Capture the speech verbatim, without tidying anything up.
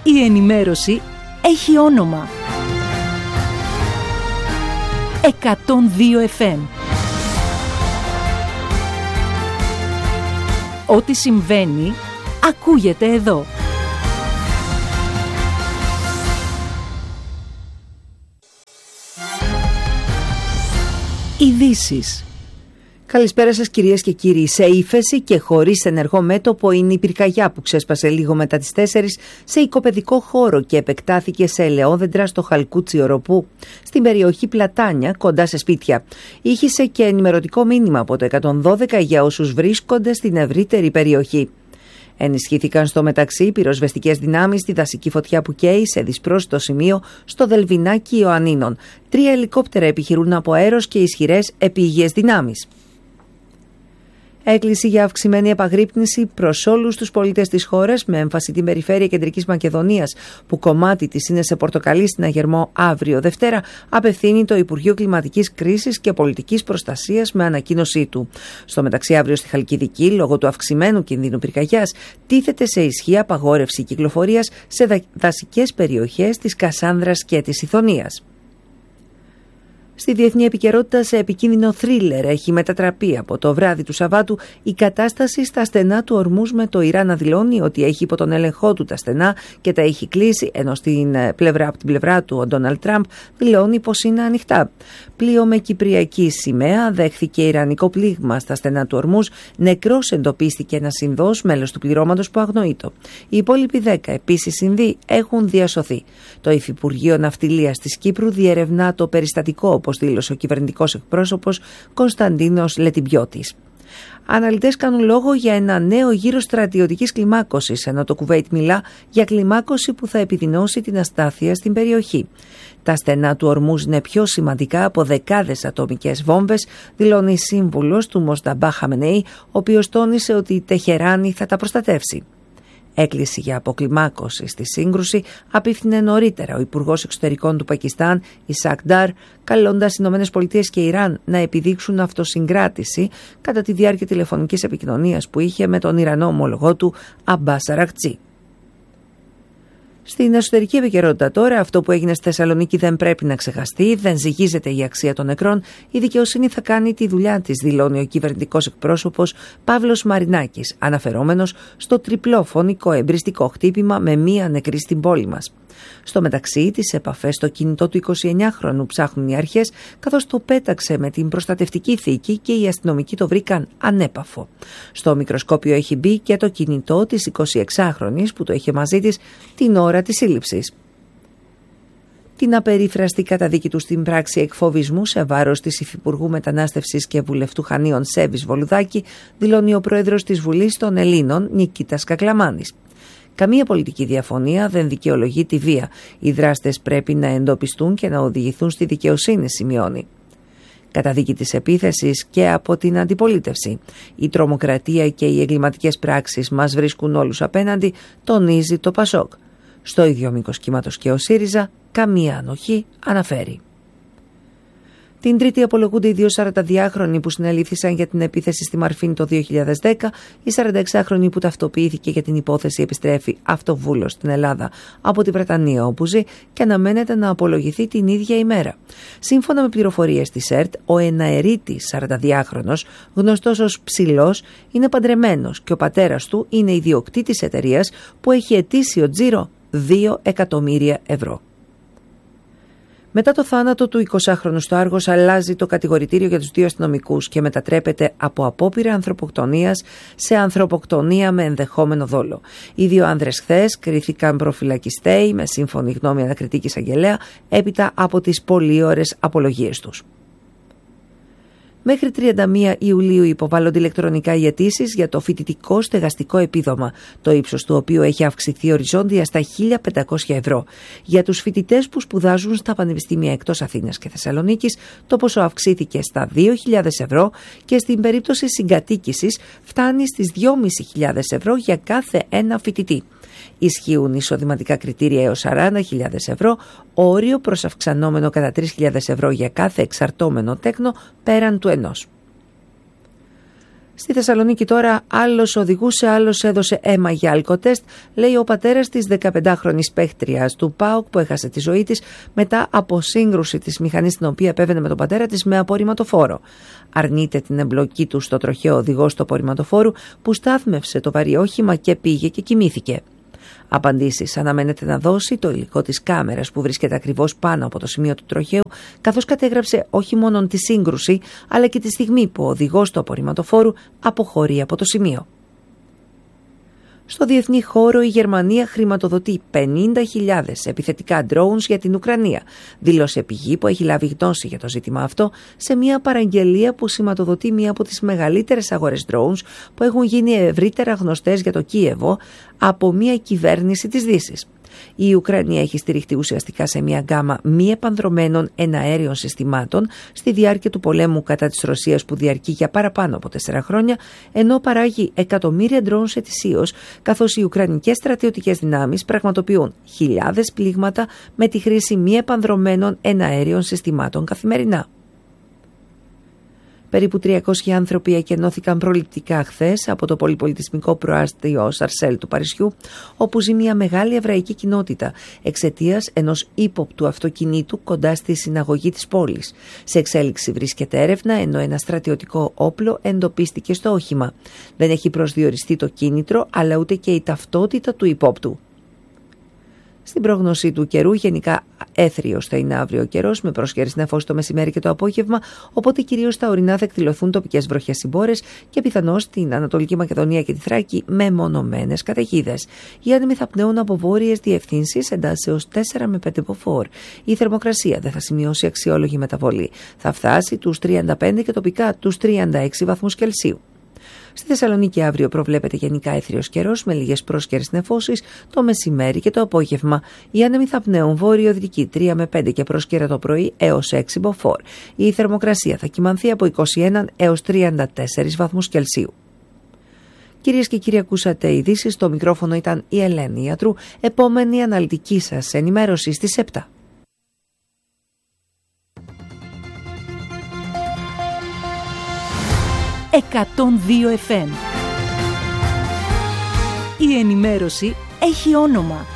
Η ενημέρωση έχει όνομα. εκατόν δύο εφ εμ. Ό,τι συμβαίνει, ακούγεται εδώ. Ειδήσεις. Καλησπέρα σας κυρίες και κύριοι. Σε ύφεση και χωρίς ενεργό μέτωπο είναι η πυρκαγιά που ξέσπασε λίγο μετά τις τέσσερις σε οικοπαιδικό χώρο και επεκτάθηκε σε ελαιόδεντρα στο Χαλκούτσι Οροπού, στην περιοχή Πλατάνια, κοντά σε σπίτια. Ήχησε και ενημερωτικό μήνυμα από το εκατόν δώδεκα για όσους βρίσκονται στην ευρύτερη περιοχή. Ενισχύθηκαν στο μεταξύ πυροσβεστικές δυνάμεις στη δασική φωτιά που καίει σε δυσπρόσιτο σημείο στο Δελβινάκι Ιωαννίνων. Τρία ελικόπτερα επιχειρούν από αέρος και ισχυρές επίγειες δυνάμεις. Έκκληση για αυξημένη επαγρύπνηση προς όλους τους πολίτες της χώρας, με έμφαση την περιφέρεια Κεντρικής Μακεδονίας, που κομμάτι της είναι σε πορτοκαλί στην Αγερμό αύριο Δευτέρα, απευθύνει το Υπουργείο Κλιματικής Κρίσης και Πολιτικής Προστασίας με ανακοίνωσή του. Στο μεταξύ, αύριο στη Χαλκιδική, λόγω του αυξημένου κινδύνου πυρκαγιάς, τίθεται σε ισχύ απαγόρευση κυκλοφορίας σε δασικές περιοχές της Κασάνδρας και της Ηθωνίας. Στη διεθνή επικαιρότητα, σε επικίνδυνο θρίλερ έχει μετατραπεί από το βράδυ του Σαββάτου η κατάσταση στα στενά του Ορμούζ, με το Ιράν να δηλώνει ότι έχει υπό τον έλεγχό του τα στενά και τα έχει κλείσει, ενώ στην πλευρά, από την πλευρά του ο Ντόναλντ Τραμπ δηλώνει πως είναι ανοιχτά. Πλοίο με κυπριακή σημαία δέχθηκε ιρανικό πλήγμα στα στενά του Ορμούζ. Νεκρός εντοπίστηκε ένας Ινδός, μέλος του πληρώματος, που αγνοείτο. Οι υπόλοιποι δέκα, επίσης Ινδοί, έχουν διασωθεί. Το Υφυπουργείο Ναυτιλίας της Κύπρου διερευνά το περιστατικό, όπως δήλωσε ο κυβερνητικός εκπρόσωπος Κωνσταντίνος Λετιμπιώτης. Αναλυτές κάνουν λόγο για ένα νέο γύρο στρατιωτικής κλιμάκωσης, ενώ το Κουβέιτ μιλά για κλιμάκωση που θα επιδεινώσει την αστάθεια στην περιοχή. Τα στενά του Ορμούζ είναι πιο σημαντικά από δεκάδες ατομικές βόμβες, δηλώνει σύμβουλος του Μοσταμπά Χαμενέη, ο οποίος τόνισε ότι η Τεχεράνη θα τα προστατεύσει. Έκκληση για αποκλιμάκωση στη σύγκρουση απίφθινε νωρίτερα ο Υπουργός Εξωτερικών του Πακιστάν, Ισακ Ντάρ, καλώντας Ηνωμένες Πολιτείες και Ιράν να επιδείξουν αυτοσυγκράτηση κατά τη διάρκεια τηλεφωνικής επικοινωνίας που είχε με τον Ιρανό ομολογό του Αμπάς Αρακτσί. Στην εσωτερική επικαιρότητα τώρα, αυτό που έγινε στη Θεσσαλονίκη δεν πρέπει να ξεχαστεί, δεν ζυγίζεται η αξία των νεκρών, η δικαιοσύνη θα κάνει τη δουλειά της, δηλώνει ο κυβερνητικός εκπρόσωπος Παύλος Μαρινάκης, αναφερόμενος στο τριπλό φωνικό εμπριστικό χτύπημα με μία νεκρή στην πόλη μας. Στο μεταξύ, τις επαφές στο κινητό του εικοσιεννιάχρονου ψάχνουν οι αρχές, καθώς το πέταξε με την προστατευτική θήκη και οι αστυνομικοί το βρήκαν ανέπαφο. Στο μικροσκόπιο έχει μπει και το κινητό της εικοσιεξάχρονης που το είχε μαζί της την ώρα της σύλληψης. Την απερίφραστη καταδίκη του στην πράξη εκφοβισμού σε βάρος της Υφυπουργού Μετανάστευσης και Βουλευτού Χανίων Σέβης Βολουδάκη, δηλώνει ο πρόεδρος της Βουλής των Ελλήνων, Νικήτας Κακλαμάνης. Καμία πολιτική διαφωνία δεν δικαιολογεί τη βία. Οι δράστες πρέπει να εντοπιστούν και να οδηγηθούν στη δικαιοσύνη, σημειώνει. Καταδίκη της επίθεσης και από την αντιπολίτευση. Η τρομοκρατία και οι εγκληματικές πράξεις μας βρίσκουν όλους απέναντι, τονίζει το Πασόκ. Στο ίδιο μήκος κύματος και ο ΣΥΡΙΖΑ, καμία ανοχή, αναφέρει. Την Τρίτη απολογούνται οι δύο σαρανταδυάχρονοι που συνελήφθησαν για την επίθεση στη Μαρφίνη το δύο χιλιάδες δέκα. Η σαρανταεξάχρονη που ταυτοποιήθηκε για την υπόθεση επιστρέφει αυτοβούλος στην Ελλάδα από τη Βρετανία όπου ζει και αναμένεται να απολογηθεί την ίδια ημέρα. Σύμφωνα με πληροφορίες της ΕΡΤ, ο εναερίτης σαρανταδυάχρονος, γνωστός ως Ψηλός, είναι παντρεμένος και ο πατέρας του είναι ιδιοκτήτης εταιρείας που έχει ετήσιο τζίρο δύο εκατομμύρια ευρώ. Μετά το θάνατο του εικοσάχρονου στο Άργος, αλλάζει το κατηγορητήριο για τους δύο αστυνομικούς και μετατρέπεται από απόπειρα ανθρωποκτονίας σε ανθρωποκτονία με ενδεχόμενο δόλο. Οι δύο άνδρες χθες κρίθηκαν προφυλακιστέοι με σύμφωνη γνώμη ανακριτική εισαγγελέα έπειτα από τις πολύ ώρες απολογίες τους. Μέχρι τριάντα μία Ιουλίου υποβάλλονται ηλεκτρονικά οι αιτήσεις για το φοιτητικό στεγαστικό επίδομα, το ύψος του οποίου έχει αυξηθεί οριζόντια στα χίλια πεντακόσια ευρώ. Για τους φοιτητές που σπουδάζουν στα πανεπιστήμια εκτός Αθήνας και Θεσσαλονίκης, το ποσό αυξήθηκε στα δύο χιλιάδες ευρώ και στην περίπτωση συγκατοίκησης φτάνει στις δυόμισι χιλιάδες ευρώ για κάθε ένα φοιτητή. Ισχύουν εισοδηματικά κριτήρια έως σαράντα χιλιάδες ευρώ, όριο προς αυξανόμενο κατά τρεις χιλιάδες ευρώ για κάθε εξαρτώμενο τέκνο πέραν του ενός. Στη Θεσσαλονίκη τώρα άλλος οδηγούσε, άλλος έδωσε αίμα για αλκοτέστ, λέει ο πατέρας της δεκαπεντάχρονης παίχτριας του ΠΑΟΚ που έχασε τη ζωή της μετά από σύγκρουση της μηχανής στην οποία επέβαινε με τον πατέρα της με απορριμματοφόρο. Αρνείται την εμπλοκή του στο τροχαίο οδηγό του απορριμματοφόρου που στάθμευσε το βαρύ όχημα και πήγε και κοιμήθηκε. Απαντήσεις αναμένεται να δώσει το υλικό της κάμερας που βρίσκεται ακριβώς πάνω από το σημείο του τροχαίου, καθώς κατέγραψε όχι μόνο τη σύγκρουση, αλλά και τη στιγμή που ο οδηγός του απορριμματοφόρου αποχωρεί από το σημείο. Στο διεθνή χώρο η Γερμανία χρηματοδοτεί πενήντα χιλιάδες επιθετικά drones για την Ουκρανία, δήλωσε πηγή που έχει λάβει γνώση για το ζήτημα αυτό σε μια παραγγελία που σηματοδοτεί μία από τις μεγαλύτερες αγορές drones που έχουν γίνει ευρύτερα γνωστές για το Κίεβο από μια κυβέρνηση της Δύσης. Η Ουκρανία έχει στηριχτεί ουσιαστικά σε μια γκάμα μη επανδρωμένων εναέριων συστημάτων στη διάρκεια του πολέμου κατά της Ρωσίας που διαρκεί για παραπάνω από τέσσερα χρόνια, ενώ παράγει εκατομμύρια drones ετησίως, καθώς οι ουκρανικές στρατιωτικές δυνάμεις πραγματοποιούν χιλιάδες πλήγματα με τη χρήση μη επανδρωμένων εναέριων συστημάτων καθημερινά. Περίπου τριακόσιοι άνθρωποι εκενώθηκαν προληπτικά χθες από το πολυπολιτισμικό προάστιο Σαρσέλ του Παρισιού, όπου ζει μια μεγάλη εβραϊκή κοινότητα εξαιτίας ενός ύποπτου αυτοκινήτου κοντά στη συναγωγή της πόλης. Σε εξέλιξη βρίσκεται έρευνα, ενώ ένα στρατιωτικό όπλο εντοπίστηκε στο όχημα. Δεν έχει προσδιοριστεί το κίνητρο, αλλά ούτε και η ταυτότητα του υπόπτου. Στην πρόγνωση του καιρού, γενικά έθριος θα είναι αύριο ο καιρός, με πρόσχερες νεφώσεις το μεσημέρι και το απόγευμα, οπότε κυρίως στα ορεινά θα εκδηλωθούν τοπικές βροχές συμπόρες και πιθανώς στην Ανατολική Μακεδονία και τη Θράκη με μονομένες καταιγίδες. Οι άνεμοι θα πνέουν από βόρειες διευθύνσεις εντάσσεως τέσσερα με πέντε μποφόρ. Η θερμοκρασία δεν θα σημειώσει αξιόλογη μεταβολή. Θα φτάσει τους τριάντα πέντε και τοπικά τους τριάντα έξι βαθμούς Κελσίου. Στη Θεσσαλονίκη αύριο προβλέπεται γενικά έθριος καιρός με λίγες πρόσχερες νεφώσεις το μεσημέρι και το απόγευμα. Οι άνεμοι θα πνέουν βόρειο-δυτική τρία με πέντε και πρόσκαιρα το πρωί έως έξι μποφόρ. Η θερμοκρασία θα κυμανθεί από είκοσι ένα έως τριάντα τέσσερα βαθμούς Κελσίου. Κυρίες και κύριοι, ακούσατε ειδήσεις. Στο μικρόφωνο ήταν η Ελένη Ιατρού. Επόμενη αναλυτική σας ενημέρωση στις επτά. εκατόν δύο εφ εμ. Η ενημέρωση έχει όνομα.